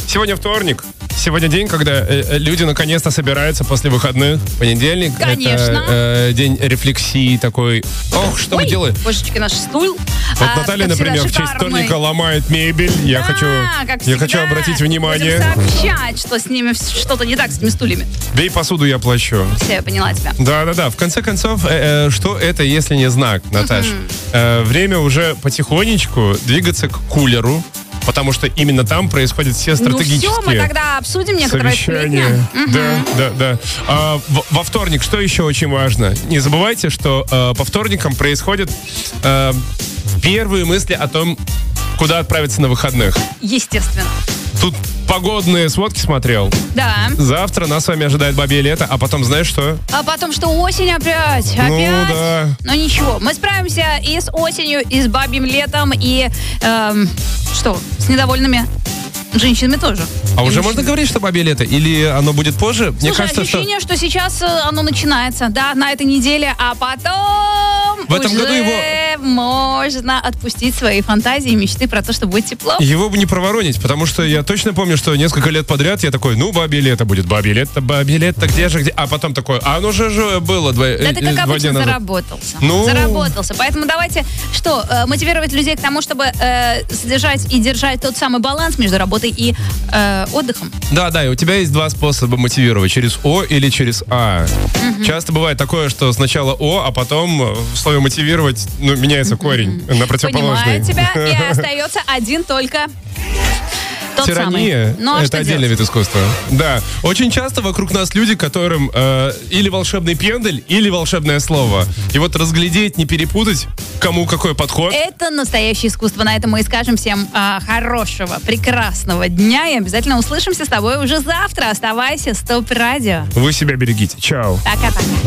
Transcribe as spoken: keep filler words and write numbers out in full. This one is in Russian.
Сегодня вторник. Сегодня день, когда э, люди наконец-то собираются после выходных. Понедельник. Конечно. Это э, день рефлексии такой. Ох, что Ой, мы делаем? Божечки, наш стул. Вот а, Наталья, например, в честь вторника ломает мебель. Я да, хочу, как я всегда. хочу обратить внимание. Будем сообщать, что с ними что-то не так с этими стульями. Бей посуду, я плачу. Все, я поняла тебя. Да-да-да. В конце концов, э, э, что это, если не знак, Наташ? Э, время уже потихонечку двигаться к кулеру, потому что именно там происходят все стратегические Ну все, мы тогда обсудим некоторые совещания. сплетни. Да, да, да. А, в, во вторник, что еще очень важно? Не забывайте, что э, по вторникам происходят э, первые мысли о том, куда отправиться на выходных. Естественно. Тут погодные сводки смотрел. Да. Завтра нас с вами ожидает бабье лето, а потом знаешь что? А потом что, осень опять? Опять? Ну да. Но ничего, мы справимся и с осенью, и с бабьим летом, и эм, что, с недовольными женщинами тоже. А И уже мужчинами. можно говорить, что бабье лето? Или оно будет позже? Слушай, Мне кажется, ощущение, что... что сейчас э, оно начинается, да, на этой неделе, а потом В этом уже году его- можно отпустить свои фантазии и мечты про то, что будет тепло. его бы не проворонить, потому что я точно помню, что несколько лет подряд я такой, ну, бабье лето будет, бабье лето, бабье лето, где же, где? А потом такой, а оно же, же было два, Да э, ты, э, как два обычно, дня назад. заработался. Ну. Заработался. Поэтому давайте, что, э, мотивировать людей к тому, чтобы э, содержать и держать тот самый баланс между работой и э, отдыхом. Да, да, и у тебя есть два способа мотивировать, через О или через А. Часто бывает такое, что сначала О, а потом в слове мотивировать, ну, меняется корень на противоположный. Понимаю тебя, и остается один только тот Тирания самый. Ну, а это что отдельный делать? вид искусства. Да. Очень часто вокруг нас люди, которым э, или волшебный пендель, или волшебное слово. И вот разглядеть, не перепутать, кому какой подход. Это настоящее искусство. На этом мы и скажем всем а, хорошего, прекрасного дня. И обязательно услышимся с тобой уже завтра. Оставайся с Топ Радио. Вы себя берегите. Чао. Пока-пока.